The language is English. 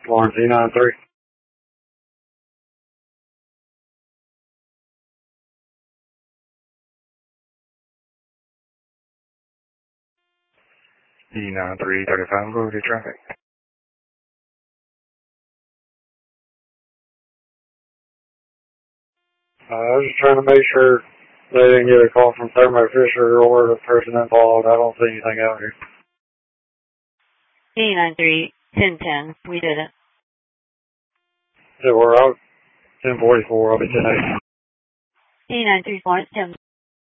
Lawrence E93. E9335, road to traffic. I was just trying to make sure they didn't get a call from Thermo Fisher or the person involved. I don't see anything out here. E93, 1010, we did it. Yeah, we're out 1044, I'll be 1080. E93, Florence, 10.